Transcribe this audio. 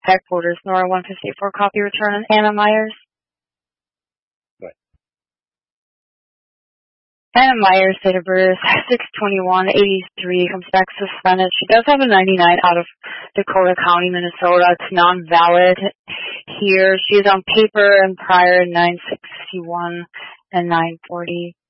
Headquarters, Nora 154, copy return on Anna Myers. Right. Anna Myers, date of birth 6/21/83, comes back suspended. She does have a 99 out of Dakota County, Minnesota. It's non-valid here. She is on paper and prior 9/61 and 9/40.